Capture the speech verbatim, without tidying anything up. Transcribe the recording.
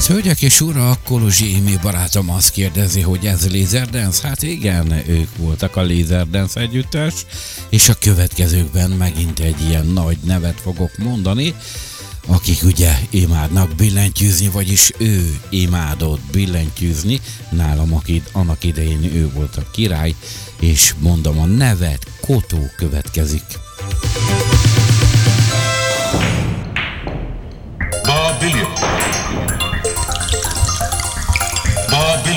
Hát hölgyek és urak, Kolozsi Émi barátom azt kérdezi, hogy ez Laserdance? Hát igen, ők voltak a Laserdance együttes, és a következőkben megint egy ilyen nagy nevet fogok mondani, akik ugye imádnak billentyűzni, vagyis ő imádott billentyűzni, nálam akid, annak idején ő volt a király, és mondom a nevet, Kotó következik. Bob Billion. Bob Billion.